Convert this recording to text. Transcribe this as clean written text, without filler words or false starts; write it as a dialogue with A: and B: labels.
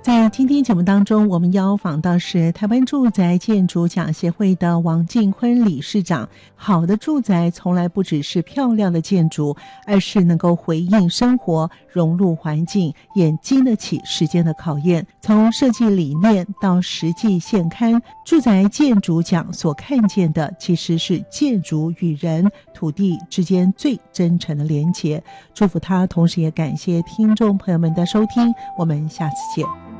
A: 在今天节目当中，我们邀访到是台湾住宅建筑奖协会的王进坤理事长。好的住宅从来不只是漂亮的建筑，而是能够回应生活、融入环境，也经得起时间的考验。从设计理念到实际现勘，住宅建筑奖所看见的其实是建筑与人、土地之间最真诚的连结。祝福他，同时也感谢听众朋友们的收听，我们下次见。